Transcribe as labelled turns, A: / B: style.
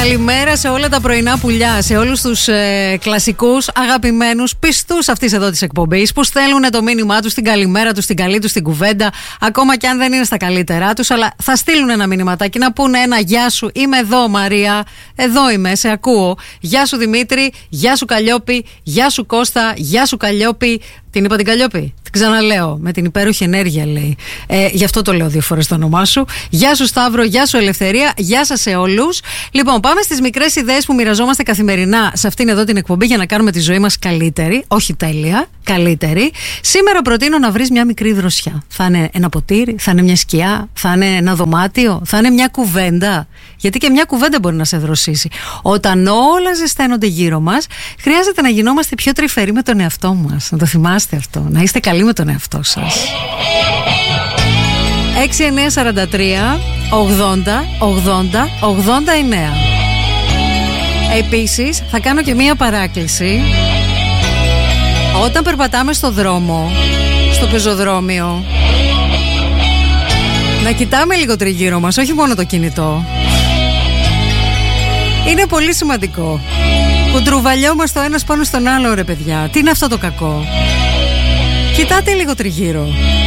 A: Καλημέρα σε όλα τα πρωινά πουλιά, σε όλους τους κλασικούς, αγαπημένους, πιστούς αυτής εδώ της εκπομπής που στέλνουν το μήνυμά τους, την καλημέρα τους, την καλή τους, την κουβέντα, ακόμα και αν δεν είναι στα καλύτερά τους, αλλά θα στείλουν ένα μηνυματάκι να πούνε ένα γεια σου, είμαι εδώ Μαρία, εδώ είμαι, σε ακούω. Γεια σου Δημήτρη, γεια σου Καλλιόπη, γεια σου Κώστα, γεια σου Καλλιόπη. Την είπα την Καλλιόπη, την ξαναλέω, με την υπέροχη ενέργεια λέει. Γι' αυτό το λέω 2 φορές το όνομά σου. Γεια σου Σταύρο, γεια σου Ελευθερία, γεια σας σε όλους. Λοιπόν, πάμε στις μικρές ιδέες που μοιραζόμαστε καθημερινά σε αυτήν εδώ την εκπομπή για να κάνουμε τη ζωή μας καλύτερη. Όχι τέλεια, καλύτερη. Σήμερα προτείνω να βρεις μια μικρή δροσιά. Θα είναι ένα ποτήρι, θα είναι μια σκιά, θα είναι ένα δωμάτιο, θα είναι μια κουβέντα. Γιατί και μια κουβέντα μπορεί να σε δροσίσει. Όταν όλα ζεσταίνονται γύρω μας, χρειάζεται να γινόμαστε πιο τρυφεροί με τον εαυτό μας. Να το θυμάστε αυτό. Να είστε καλοί με τον εαυτό σας. 6943 80 80 89. Επίσης, θα κάνω και μία παράκληση. Όταν περπατάμε στο δρόμο, στο πεζοδρόμιο, να κοιτάμε λίγο τριγύρω μας, όχι μόνο το κινητό. Είναι πολύ σημαντικό. Που τρουβαλιόμαστε ο ένας πάνω στον άλλο, ρε παιδιά. Τι είναι αυτό το κακό? Κοιτάτε λίγο τριγύρω.